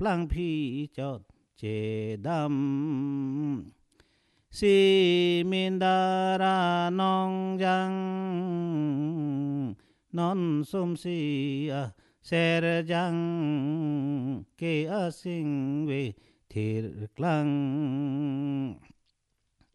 plang phi chót chế đam si min đa ra nong giang non sum si ser giang ke a sing ve thir klang